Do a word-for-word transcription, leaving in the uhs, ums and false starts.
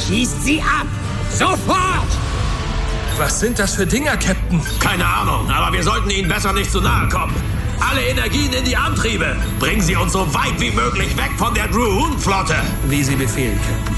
Schießt sie ab! Sofort! Was sind das für Dinger, Captain? Keine Ahnung, aber wir sollten ihnen besser nicht zu nahe kommen. Alle Energien in die Antriebe. Bringen Sie uns so weit wie möglich weg von der Droon-Flotte. Wie Sie befehlen, Captain.